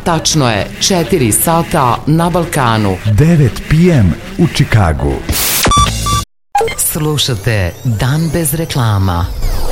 Tačno je 4 sata na Balkanu. 9 p.m. u Čikagu. Slušate Dan bez reklama.